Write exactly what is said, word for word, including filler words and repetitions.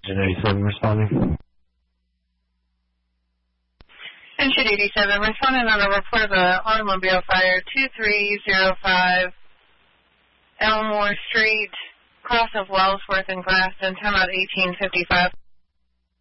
eighty-seven responding. Engine eighty-seven responding on a report of an automobile fire two three zero five Elmore Street, cross of Wellsworth and Grafton, time out eighteen fifty-five.